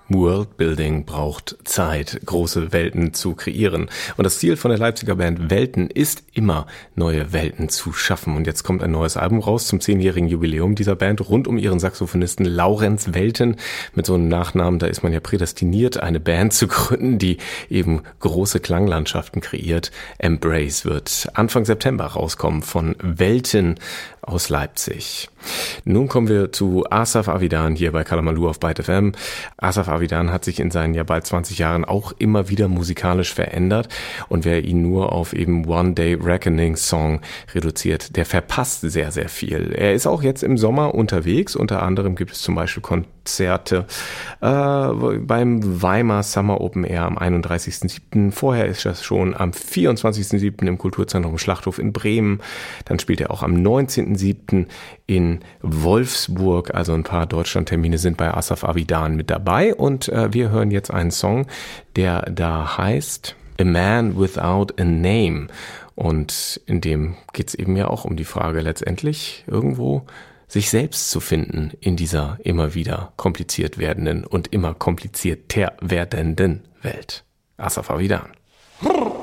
Worldbuilding braucht Zeit, große Welten zu kreieren. Und das Ziel von der Leipziger Band Welten ist immer, neue Welten zu schaffen. Und jetzt kommt ein neues Album raus zum 10-jährigen Jubiläum dieser Band rund um ihren Saxophonisten Laurenz Welten. Mit so einem Nachnamen, da ist man ja prädestiniert, eine Band zu gründen, die eben große Klanglandschaften kreiert. Embrace wird Anfang September rauskommen von Welten aus Leipzig. Nun kommen wir zu Asaf Avidan hier bei Kalamaloo auf Byte FM. Asaf Avidan hat sich in seinen ja bald 20 Jahren auch immer wieder musikalisch verändert, und wer ihn nur auf eben One Day Reckoning Song reduziert, der verpasst sehr, sehr viel. Er ist auch jetzt im Sommer unterwegs, unter anderem gibt es zum Beispiel Konzerte beim Weimar Summer Open Air am 31.07. Vorher ist das schon am 24.07. im Kulturzentrum Schlachthof in Bremen. Dann spielt er auch am 19.07. in Wolfsburg. Also ein paar Deutschlandtermine sind bei Asaf Avidan mit dabei. Und wir hören jetzt einen Song, der da heißt A Man Without a Name. Und in dem geht es eben ja auch um die Frage letztendlich irgendwo sich selbst zu finden in dieser immer wieder kompliziert werdenden und immer komplizierter werdenden Welt. Asaf Avidan.